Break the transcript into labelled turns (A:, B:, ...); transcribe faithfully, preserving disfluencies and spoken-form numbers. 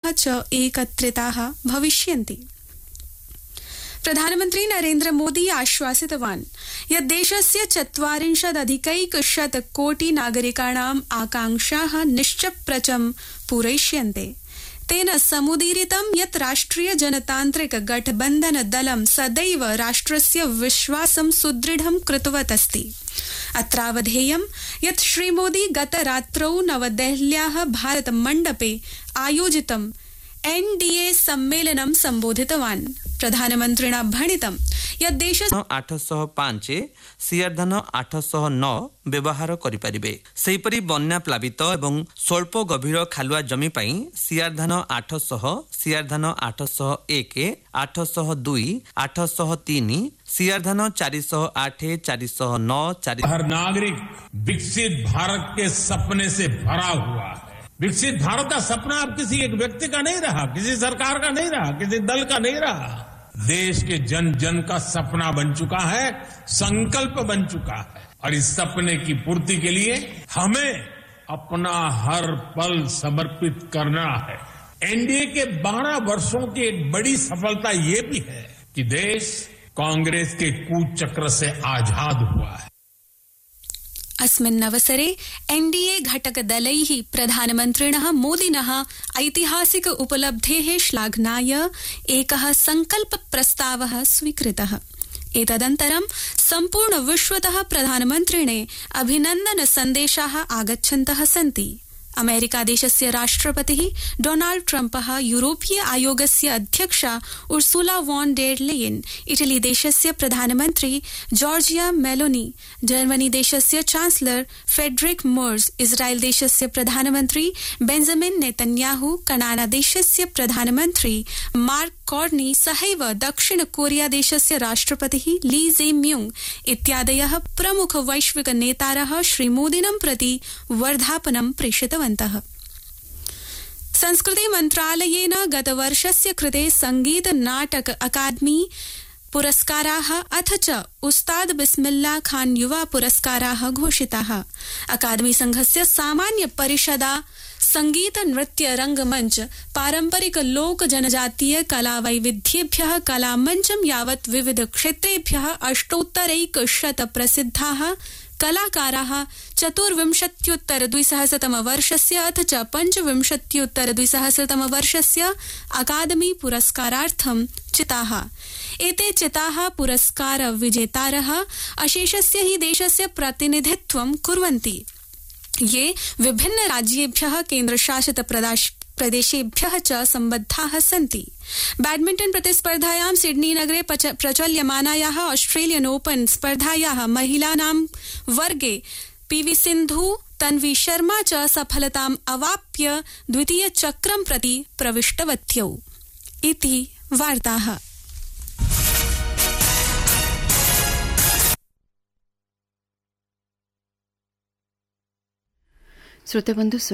A: च एकत्रिताः भविष्यन्ति। प्रधानमन्त्री नरेन्द्र मोदी आश्वासितवान् यत् देशस्य चत्वारिंशदधिकैकशत कोटि नागरिकाणाम् आकांक्षाः निश्चप्रचं पूरयिष्यन्ते। तेन समुदीरितं यत् राष्ट्रिय जनतान्त्रिक गठबन्धन दलं सदैव राष्ट्रस्य विश्वासं सुदृढं कृतवत् अस्ति। अत्रावधेयं यत् श्रीमोदी गतरात्रौ नवदेहल्याः भारत मण्डपे आयोजितं एनडीए सम्मेलनं सम्बोधितवान्। प्रधानमन्त्रिणा भणितं यत् देशस्य
B: आठ सौ पाँच सीआर धान आठ सौ नौ व्यवहार करिपारिबे। सेहिपरि बन्या प्लावित एवं स्वल्प गभीर खालुआ जमी पई सीआर धान आठ सौ, सीआर धान आठ सौ एक, आठ सौ दुई, आठ सौ तीन, सीआर धान चार सौ आठ, चार सौ नौ, चार
C: हर नागरिक विकसित भारत के सपने से भरा हुआ है। विकसित भारत का सपना अब किसी एक व्यक्ति का नहीं रहा, किसी सरकार का नहीं रहा, किसी दल का नहीं रहा। देश के जन जन का सपना बन चुका है, संकल्प बन चुका है और इस सपने की पूर्ति के लिए हमें अपना हर पल समर्पित करना है। एनडीए के बारह वर्षों की एक बड़ी सफलता ये भी है कि देश कांग्रेस के कूचक्र से आजाद हुआ है।
A: अस्मिन् अवसरे एनडीए घटकदलैः प्रधानमन्त्रिणः मोदिनः ऐतिहासिक उपलब्धेः श्लाघनाय एकः संकल्प प्रस्तावः स्वीकृतः। एतदन्तरं सम्पूर्ण विश्वतः प्रधानमन्त्रिणे अभिनन्दन सन्देशाः आगच्छन्तः सन्ति। अमेरिका देशस्य राष्ट्रपतिः डोनाल्ड ट्रम्पः, यूरोपीय आयोगस्य अध्यक्षा Ursula von der Leyen, Italy देशस्य प्रधानमन्त्री जॉर्जिया मेलोनी, जर्मनी देशस्य चांसलर फेडरिक मर्ज, इस्राएल देशस्य प्रधानमन्त्री बेंजामिन नेतन्याहू, कनाडा देशस्य प्रधानमन्त्री मार्क कार्नी सहैव दक्षिण कोरिया देशस्य राष्ट्रपतिः ली जे म्यूंग इत्यादयः प्रमुख वैश्विक नेतारः श्रीमोदिनं प्रति वर्धापनं प्रेषितवन्तः। संस्कृति मन्त्रालयेन गतवर्षस्य कृते संगीत नाटक अकादमी पुरस्काराः अथ च उस्ताद बिस्मिल्ला खान युवा पुरस्काराः घोषिताः। अकादमी संघस्य सामान्य परिषदा संगीत नृत्य रंगमंच पारंपरिक लोक जनजातीय कला वैविध्येभ्यः कलामंचं यावत् विविध क्षेत्रेभ्यः अष्टोत्तरैकशत प्रसिद्धाः कलाकाराः चतुर्विंशत्युत्तर द्विसहस्रतम वर्षस्य अथ च पञ्चविंशत्युत्तर द्विसहस्रतम वर्षस्य अकादमी पुरस्कारार्थं चिताः। एते चिताः पुरस्कार विजेतारः अशेषस्य हि देशस्य प्रतिनिधित्वं कुर्वन्ति, ये विभिन्न राज्येभ्यः केन्द्रशासित प्रदेशेभ्यः च सम्बद्धाः सन्ति। बैडमिंटन प्रतिस्पर्धायां सिडनी नगरे प्रचल्यमानायाः ऑस्ट्रेलियन ओपन स्पर्धायाः महिलानां वर्गे पीवी सिन्धु तन्वी शर्मा च सफलताम् अवाप्य द्वितीय चक्रं प्रति प्रविष्टवत्यौ। इति वार्ताः।
D: श्रोतबन्धु